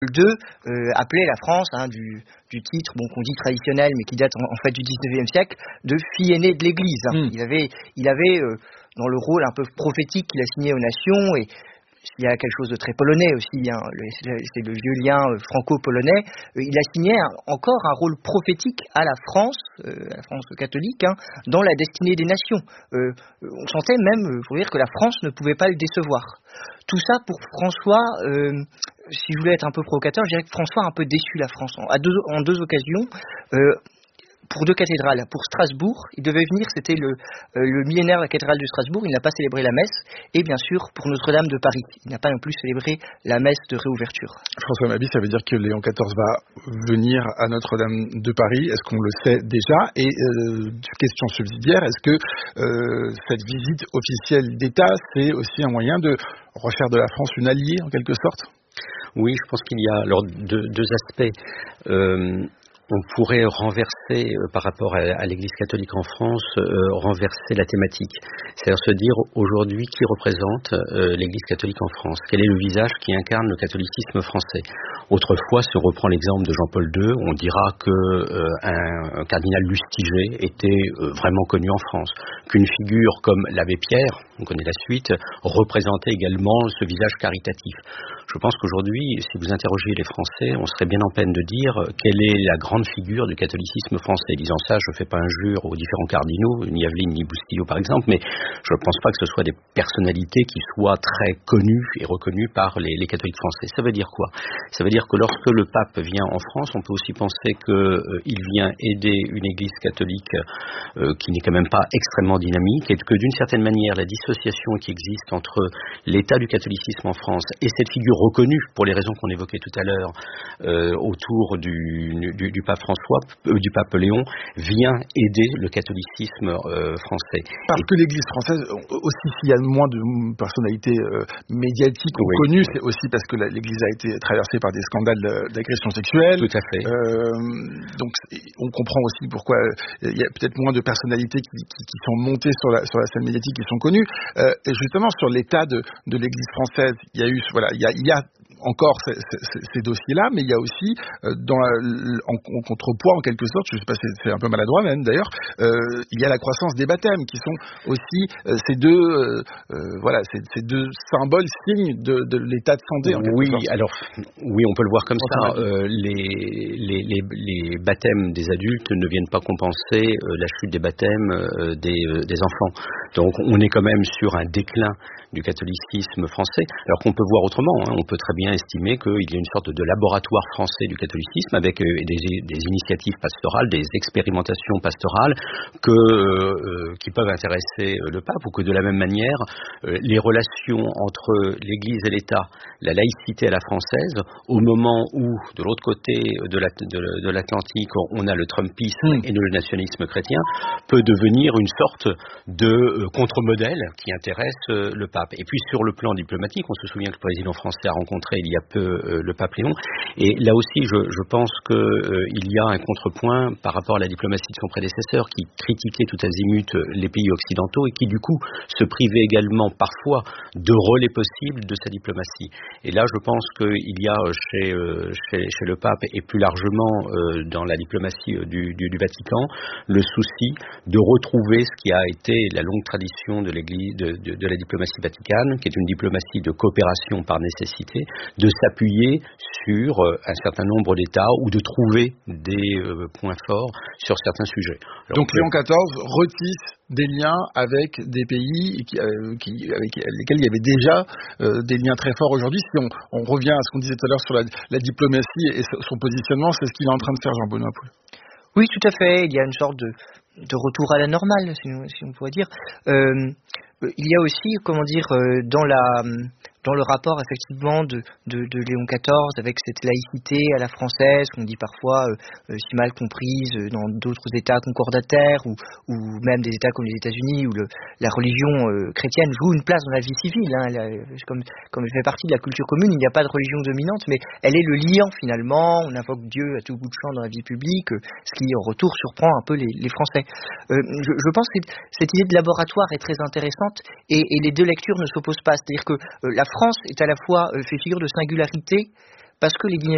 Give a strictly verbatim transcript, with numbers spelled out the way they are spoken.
deux euh, appelait la France, hein, du, du titre bon, qu'on dit traditionnel, mais qui date en, en fait du dix-neuvième siècle, de fille aînée de l'Église. Hein. Mm. Il avait, il avait euh, dans le rôle un peu prophétique qu'il a signé aux nations, et il y a quelque chose de très polonais aussi, hein, c'est le vieux lien franco-polonais. Il a signé un, encore un rôle prophétique à la France, euh, à la France catholique, hein, dans la destinée des nations. Euh, on sentait même, faut dire, que la France ne pouvait pas le décevoir. Tout ça pour François, euh, si je voulais être un peu provocateur, je dirais que François a un peu déçu la France en, à deux, en deux occasions. Euh, pour deux cathédrales. Pour Strasbourg, il devait venir, c'était le, euh, le millénaire de la cathédrale de Strasbourg, il n'a pas célébré la messe, et bien sûr pour Notre-Dame de Paris, il n'a pas non plus célébré la messe de réouverture. François Mabie, ça veut dire que Léon quatorze va venir à Notre-Dame de Paris, est-ce qu'on le sait déjà? Et euh, question subsidiaire, est-ce que euh, cette visite officielle d'État, c'est aussi un moyen de refaire de la France une alliée en quelque sorte? Oui, je pense qu'il y a alors deux, deux aspects. Euh, On pourrait renverser, euh, par rapport à, à l'Église catholique en France, euh, renverser la thématique. C'est-à-dire se dire, aujourd'hui, qui représente euh, l'Église catholique en France? Quel est le visage qui incarne le catholicisme français? Autrefois, si on reprend l'exemple de Jean-Paul deux, on dira que euh, un, un cardinal Lustiger était euh, vraiment connu en France, qu'une figure comme l'abbé Pierre, on connaît la suite, représentait également ce visage caritatif. Je pense qu'aujourd'hui, si vous interrogez les Français, on serait bien en peine de dire quelle est la grande figure du catholicisme français. Disant ça, je ne fais pas injure aux différents cardinaux, ni Aveline ni Bustillo par exemple, mais je ne pense pas que ce soit des personnalités qui soient très connues et reconnues par les, les catholiques français. Ça veut dire quoi? Ça veut dire que lorsque le pape vient en France, on peut aussi penser qu'il euh, vient aider une église catholique euh, qui n'est quand même pas extrêmement dynamique, et que d'une certaine manière, la dissociation qui existe entre l'état du catholicisme en France et cette figure reconnue, pour les raisons qu'on évoquait tout à l'heure, euh, autour du, du, du pape François, euh, du pape Léon, vient aider le catholicisme euh, français. Parce et que l'Église française, aussi s'il y a moins de personnalités euh, médiatiques ou oui. connues, c'est aussi parce que la, l'Église a été traversée par des scandales d'agression sexuelle. Tout à fait. Euh, donc on comprend aussi pourquoi il y a peut-être moins de personnalités qui, qui, qui sont montées sur la, sur la scène médiatique, qui sont connues. Euh, et justement sur l'état de, de l'Église française, il y a eu, voilà, il y a, il y a encore ces, ces, ces dossiers-là, mais il y a aussi, euh, dans la, en, en contrepoids, en quelque sorte, je ne sais pas si c'est un peu maladroit même d'ailleurs, euh, il y a la croissance des baptêmes, qui sont aussi euh, ces deux, euh, euh, voilà, ces, ces deux symboles, signes de, de l'état de santé. En oui, sorte. alors, oui, on peut le voir comme ça. Euh, les, les, les, les baptêmes des adultes ne viennent pas compenser euh, la chute des baptêmes euh, des, euh, des enfants. Donc, on est quand même sur un déclin du catholicisme français, alors qu'on peut voir autrement, hein. On peut très bien estimer qu'il y a une sorte de laboratoire français du catholicisme avec euh, des, des initiatives pastorales, des expérimentations pastorales que, euh, qui peuvent intéresser euh, le pape, ou que de la même manière, euh, les relations entre l'Église et l'État, la laïcité à la française, au moment où, de l'autre côté de, la, de, de l'Atlantique, on a le trumpisme mmh. et le nationalisme chrétien, peut devenir une sorte de euh, contre-modèle qui intéresse euh, le pape. Et puis sur le plan diplomatique, on se souvient que le président français a rencontré il y a peu euh, le pape Léon, et là aussi je, je pense qu'il euh, y a un contrepoint par rapport à la diplomatie de son prédécesseur, qui critiquait tout azimut les pays occidentaux et qui du coup se privait également parfois de relais possibles de sa diplomatie. Et là je pense qu'il y a chez, euh, chez, chez le pape, et plus largement euh, dans la diplomatie euh, du, du, du Vatican, le souci de retrouver ce qui a été la longue tradition de l'Église, de, de, de la diplomatie vaticane, qui est une diplomatie de coopération par nécessité, de s'appuyer sur euh, un certain nombre d'États, ou de trouver des euh, points forts sur certains sujets. Alors, donc Léon quatorze retisse des liens avec des pays qui, euh, qui, avec lesquels il y avait déjà euh, des liens très forts aujourd'hui. Si on, on revient à ce qu'on disait tout à l'heure sur la, la diplomatie et son positionnement, c'est ce qu'il est en train de faire, Jean-Benoît Poul. Oui, tout à fait. Il y a une sorte de, de retour à la normale, si on, si on pourrait dire. Euh, il y a aussi, comment dire, euh, dans la... dans le rapport effectivement de, de, de Léon quatorze avec cette laïcité à la française qu'on dit parfois euh, si mal comprise dans d'autres États concordataires, ou, ou même des États comme les États-Unis, où le, la religion euh, chrétienne joue une place dans la vie civile, hein. Elle a, comme, comme elle fait partie de la culture commune, il n'y a pas de religion dominante, mais elle est le liant finalement. On invoque Dieu à tout bout de champ dans la vie publique, euh, ce qui en retour surprend un peu les, les Français. Euh, je, je pense que cette idée de laboratoire est très intéressante, et, et les deux lectures ne s'opposent pas. C'est-à-dire que euh, la France est à la fois euh, fait figure de singularité parce que les